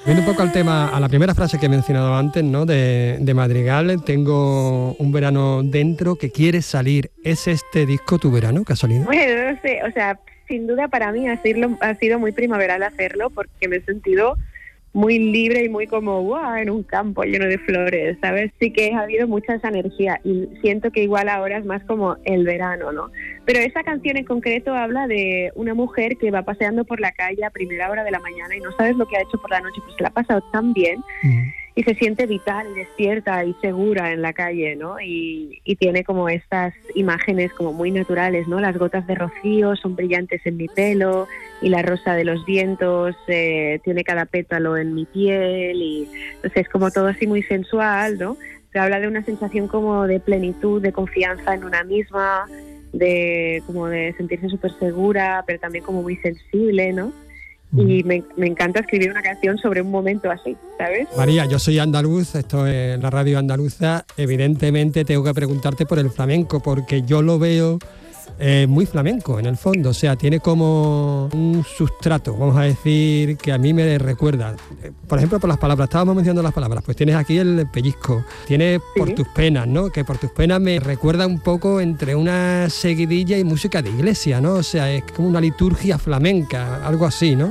Viendo un poco al tema, a la primera frase que he mencionado antes, ¿no? De Madrigal, tengo un verano dentro que quiere salir. ¿Es este disco tu verano que ha salido? Bueno, no sé, o sea, sin duda para mí ha sido muy primaveral hacerlo porque me he sentido muy libre y muy como wow, en un campo lleno de flores, ¿sabes? Sí que ha habido mucha esa energía y siento que igual ahora es más como el verano, ¿no? Pero esa canción en concreto habla de una mujer que va paseando por la calle a primera hora de la mañana y no sabes lo que ha hecho por la noche, pues se la ha pasado tan bien y se siente vital y despierta y segura en la calle, ¿no? Y tiene como estas imágenes como muy naturales, ¿no? Las gotas de rocío son brillantes en mi pelo y la rosa de los vientos tiene cada pétalo en mi piel y entonces es como todo así muy sensual, ¿no? Se habla de una sensación como de plenitud, de confianza en una misma, de como de sentirse súper segura, pero también como muy sensible, ¿no? Y me encanta escribir una canción sobre un momento así, ¿sabes? María, yo soy andaluz, esto es la radio andaluza. Evidentemente tengo que preguntarte por el flamenco, porque yo lo veo muy flamenco en el fondo. O sea, tiene como un sustrato, vamos a decir, que a mí me recuerda. Por ejemplo, por las palabras, estábamos mencionando las palabras, pues tienes aquí el pellizco, tienes Por tus penas, ¿no? Que Por tus penas me recuerda un poco entre una seguidilla y música de iglesia, ¿no? O sea, es como una liturgia flamenca, algo así, ¿no?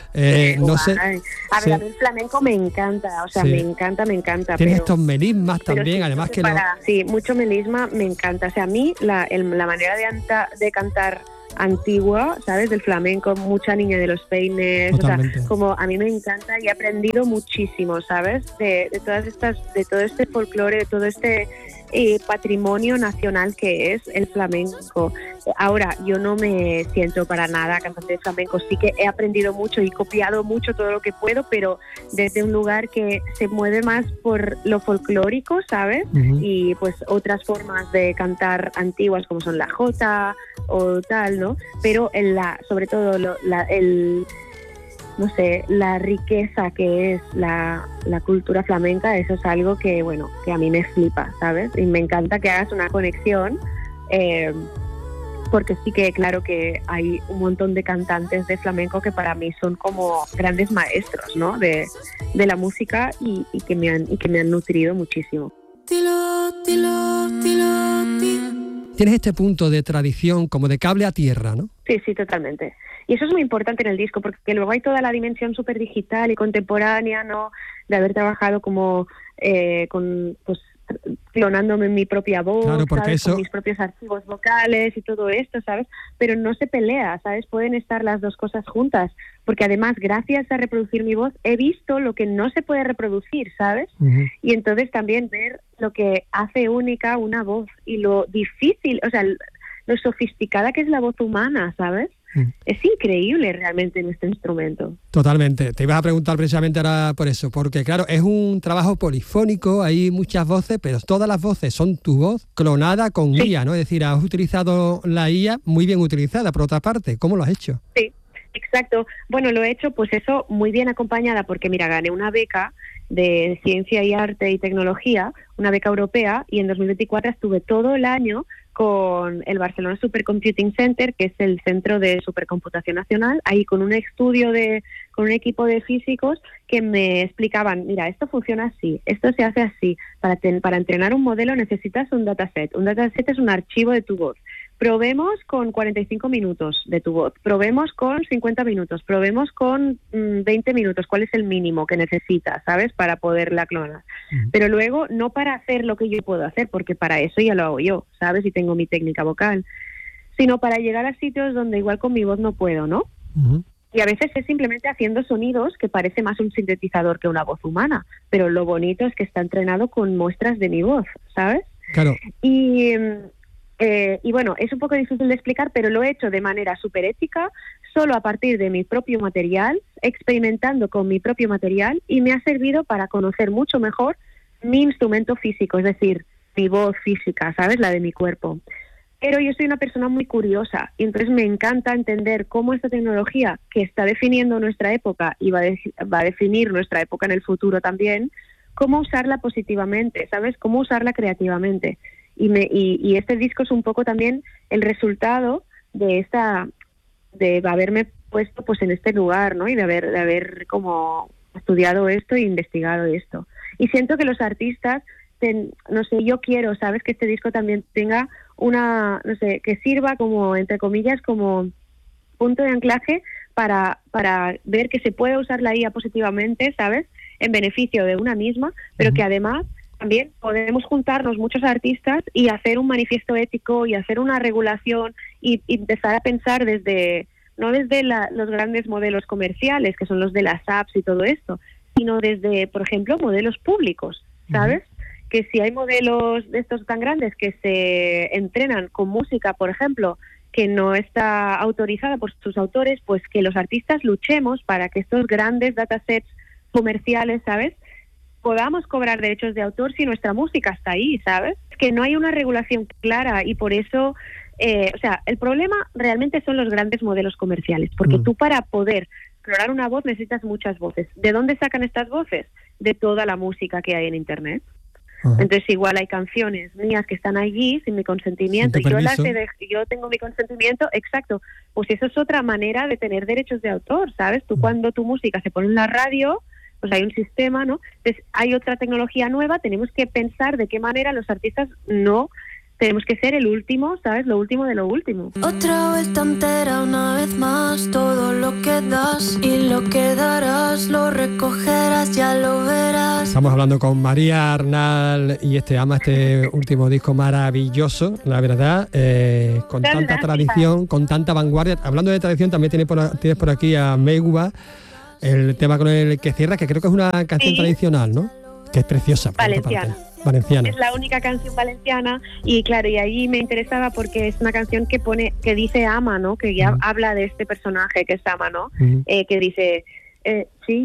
No sé. A ver, a mí el flamenco me encanta, o sea, me encanta. Tienes estos melismas también, sí, además que sí, mucho melisma me encanta. O sea, a mí la manera de cantar antigua, ¿sabes? Del flamenco, mucha niña de los peines, totalmente. O sea, como a mí me encanta y he aprendido muchísimo, ¿sabes? De todo este folclore, de todo este patrimonio nacional que es el flamenco. Ahora, yo no me siento para nada cantante de flamenco, sí que he aprendido mucho y copiado mucho todo lo que puedo, pero desde un lugar que se mueve más por lo folclórico, ¿sabes? Y pues otras formas de cantar antiguas como son la jota o tal, ¿no? Pero sobre todo no sé, la riqueza que es la cultura flamenca, eso es algo que, bueno, que a mí me flipa, ¿sabes? Y me encanta que hagas una conexión, porque sí que claro que hay un montón de cantantes de flamenco que para mí son como grandes maestros, ¿no? De la música y que me han nutrido muchísimo. Tienes este punto de tradición como de cable a tierra, ¿no? Sí, totalmente. Y eso es muy importante en el disco, porque luego hay toda la dimensión súper digital y contemporánea, ¿no? De haber trabajado como clonándome mi propia voz, claro, porque ¿sabes? Con mis propios archivos vocales y todo esto, ¿sabes? Pero no se pelea, ¿sabes? Pueden estar las dos cosas juntas, porque además, gracias a reproducir mi voz, he visto lo que no se puede reproducir, ¿sabes? Y entonces también ver lo que hace única una voz y lo difícil, o sea, lo sofisticada que es la voz humana, ¿sabes? Es increíble realmente nuestro instrumento. Totalmente. Te ibas a preguntar precisamente ahora por eso, porque claro, es un trabajo polifónico, hay muchas voces, pero todas las voces son tu voz clonada con IA, ¿no? Es decir, has utilizado la IA muy bien utilizada, por otra parte. ¿Cómo lo has hecho? Sí, exacto. Bueno, lo he hecho, pues eso, muy bien acompañada, porque mira, gané una beca de Ciencia y Arte y Tecnología, una beca europea, y en 2024 estuve todo el año con el Barcelona Supercomputing Center, que es el centro de supercomputación nacional, ahí con un con un equipo de físicos que me explicaban, mira, esto funciona así, esto se hace así, para entrenar un modelo necesitas un dataset es un archivo de tu voz, probemos con 45 minutos de tu voz, probemos con 50 minutos, probemos con 20 minutos, ¿cuál es el mínimo que necesitas, sabes, para poderla clonar? Pero luego, no para hacer lo que yo puedo hacer, porque para eso ya lo hago yo, ¿sabes? Y tengo mi técnica vocal, sino para llegar a sitios donde igual con mi voz no puedo, ¿no? Y a veces es simplemente haciendo sonidos que parece más un sintetizador que una voz humana, pero lo bonito es que está entrenado con muestras de mi voz, ¿sabes? Claro. Y bueno, es un poco difícil de explicar, pero lo he hecho de manera súper ética, solo a partir de mi propio material, experimentando con mi propio material, y me ha servido para conocer mucho mejor mi instrumento físico, es decir, mi voz física, ¿sabes? La de mi cuerpo. Pero yo soy una persona muy curiosa y entonces me encanta entender cómo esta tecnología que está definiendo nuestra época y va a definir nuestra época en el futuro también, cómo usarla positivamente, ¿sabes? Cómo usarla creativamente. Y este disco es un poco también el resultado de haberme puesto pues en este lugar, ¿no? Y de haber como estudiado esto e investigado esto. Y siento que los artistas, no sé, yo quiero, ¿sabes? Que este disco también tenga no sé, que sirva como, entre comillas, como punto de anclaje para ver que se puede usar la IA positivamente, ¿sabes? En beneficio de una misma, pero que además también podemos juntarnos muchos artistas y hacer un manifiesto ético y hacer una regulación y empezar a pensar no desde los grandes modelos comerciales, que son los de las apps y todo esto, sino desde, por ejemplo, modelos públicos, ¿sabes? Que si hay modelos de estos tan grandes que se entrenan con música, por ejemplo, que no está autorizada por sus autores, pues que los artistas luchemos para que estos grandes datasets comerciales, ¿sabes?, podamos cobrar derechos de autor si nuestra música está ahí, ¿sabes? Es que no hay una regulación clara y por eso, o sea, el problema realmente son los grandes modelos comerciales, porque tú para poder explorar una voz necesitas muchas voces. ¿De dónde sacan estas voces? De toda la música que hay en Internet. Entonces igual hay canciones mías que están allí sin mi consentimiento, yo tengo mi consentimiento, exacto, pues eso es otra manera de tener derechos de autor, ¿sabes? Tú cuando tu música se pone en la radio, pues hay un sistema, ¿no? Entonces hay otra tecnología nueva, tenemos que pensar de qué manera los artistas no tenemos que ser el último, ¿sabes? Lo último de lo último. Otra vuelta entera, una vez más, todo lo que das y lo que darás, lo recogerás, ya lo verás. Estamos hablando con María Arnal y este último disco maravilloso, la verdad, con tanta tradición, con tanta vanguardia. Hablando de tradición, también tienes por aquí a Megua, el tema con el que cierra, que creo que es una canción tradicional, ¿no? Que es preciosa. Valenciana. Es la única canción valenciana y claro, y ahí me interesaba porque es una canción que dice ama, ¿no? Que ya habla de este personaje que es Ama, ¿no? Que dice, sí,